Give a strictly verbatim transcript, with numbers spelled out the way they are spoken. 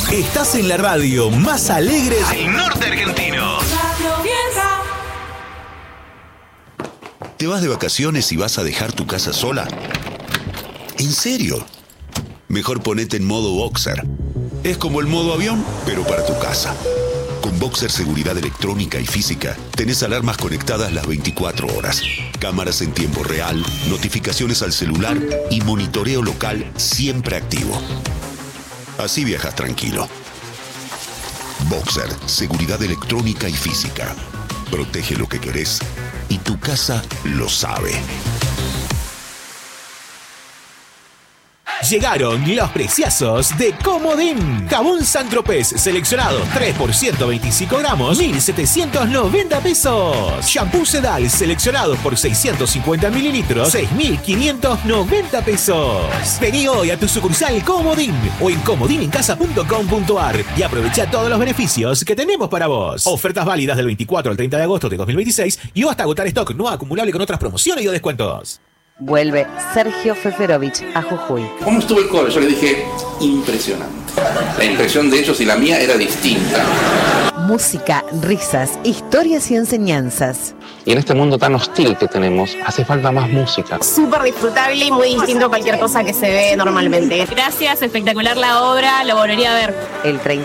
Estás en la radio más alegre del norte argentino. ¿Te vas de vacaciones y vas a dejar tu casa sola? ¿En serio? Mejor ponete en modo Boxer. Es como el modo avión, pero para tu casa. Con Boxer Seguridad Electrónica y Física, tenés alarmas conectadas las veinticuatro horas, cámaras en tiempo real, notificaciones al celular y monitoreo local siempre activo. Así viajas tranquilo. Boxer Seguridad Electrónica y Física. Protege lo que querés y tu casa lo sabe. Llegaron los preciazos de Comodín. Jabón Saint-Tropez seleccionado tres por ciento veinticinco gramos, mil setecientos noventa pesos. Shampoo Sedal seleccionado por seiscientos cincuenta mililitros, seis mil quinientos noventa pesos. Vení hoy a tu sucursal Comodín o en comodín en casa punto com punto ar y aprovecha todos los beneficios que tenemos para vos. Ofertas válidas del veinticuatro al treinta de agosto de dos mil veintiséis y o hasta agotar stock no acumulable con otras promociones y o descuentos. Vuelve Sergio Feferovich a Jujuy. ¿Cómo estuvo el coro? Yo le dije, impresionante. La impresión de ellos y la mía era distinta. Música, risas, historias y enseñanzas. Y en este mundo tan hostil que tenemos, hace falta más música. Súper disfrutable y muy distinto a cualquier cosa que se ve normalmente. Gracias, espectacular la obra, lo volvería a ver. El treinta